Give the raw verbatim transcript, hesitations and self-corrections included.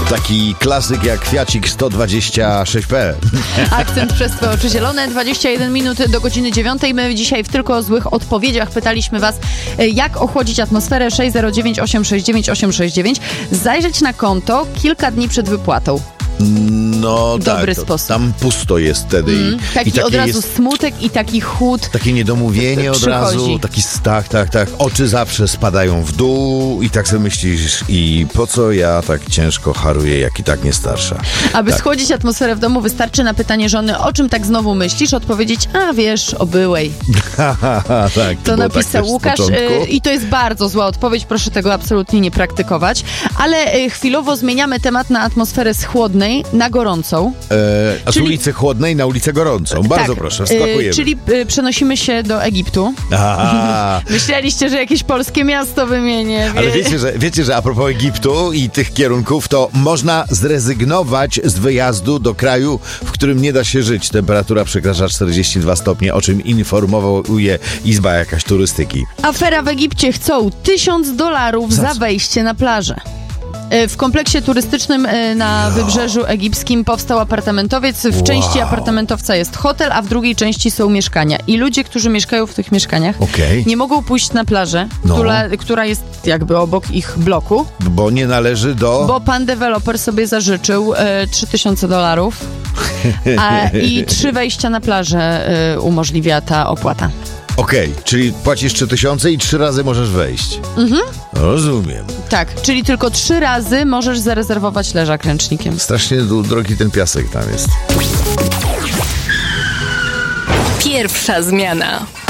Taki klasyk jak Fiacik sto dwadzieścia sześć P. Akcent przez Twoje oczy zielone. dwadzieścia jeden minut do godziny dziewiątej. My dzisiaj w Tylko o złych odpowiedziach pytaliśmy Was, jak ochłodzić atmosferę. Sześć zero dziewięć osiem sześć dziewięć osiem sześć dziewięć. Zajrzeć na konto kilka dni przed wypłatą. No Dobry tak, sposób. Tam pusto jest wtedy. Mm, i, taki i od razu jest smutek i taki chłód. takie niedomówienie od przychodzi. razu, taki tak, tak, tak. Oczy zawsze spadają w dół i tak sobie myślisz, i po co ja tak ciężko haruję, jak i tak nie starsza. Aby tak. schłodzić atmosferę w domu, wystarczy na pytanie żony, o czym tak znowu myślisz, odpowiedzieć, a wiesz, o byłej. tak, To napisał tak Łukasz y, i to jest bardzo zła odpowiedź, proszę tego absolutnie nie praktykować. Ale y, chwilowo zmieniamy temat na atmosferę z chłodnej na gorącą. E, a z czyli- ulicy Chłodnej na ulicę Gorącą. Bardzo tak, proszę, y, wskakujemy. Czyli y, przenosimy się do Egiptu. Aha. Myśleliście, że jakieś polskie miasto wymienię. Ale wie- wiecie że, wiecie, że a propos Egiptu i tych kierunków, to można zrezygnować z wyjazdu do kraju, w którym nie da się żyć. Temperatura przekracza czterdzieści dwa stopnie, o czym informuje Izba jakaś turystyki. Afera w Egipcie. Chcą tysiąc dolarów Za za co? wejście na plażę. E, W kompleksie turystycznym e, na wybrzeżu egipskim powstał apartamentowiec. W Wow. części apartamentowca jest hotel, a w drugiej części są mieszkania. I ludzie, którzy mieszkają w tych mieszkaniach, Okej. nie mogą pójść na plażę, No. która, która jest jakby obok ich bloku, Bo nie należy do... bo pan deweloper sobie zażyczył e, trzy tysiące dolarów a, i trzy wejścia na plażę e, umożliwia ta opłata. Okej, czyli płacisz trzy tysiące i trzy razy możesz wejść. Mhm. Rozumiem. Tak, czyli tylko trzy razy możesz zarezerwować leżak ręcznikiem. Strasznie d- drogi ten piasek tam jest. Pierwsza zmiana.